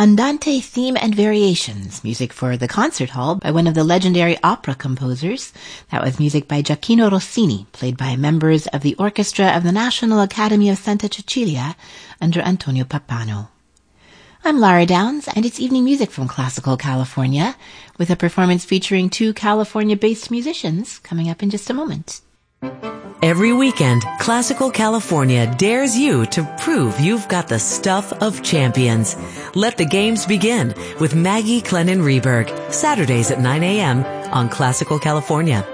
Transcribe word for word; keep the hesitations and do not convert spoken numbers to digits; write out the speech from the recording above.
Andante Theme and Variations, music for the concert hall by one of the legendary opera composers. That was music by Gioacchino Rossini, played by members of the orchestra of the National Academy of Santa Cecilia under Antonio Pappano. I'm Lara Downs, and it's evening music from Classical California, with a performance featuring two California-based musicians coming up in just a moment. Every weekend, Classical California dares you to prove you've got the stuff of champions. Let the games begin with Maggie Clennon Reberg, Saturdays at nine a.m. on Classical California.